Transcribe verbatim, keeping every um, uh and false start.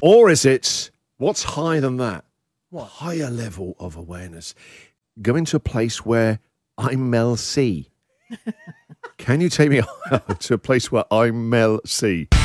Or is it, what's higher than that? What? Higher level of awareness. Go into a place where I'm Mel C. Can you take me to a place where I'm Mel C?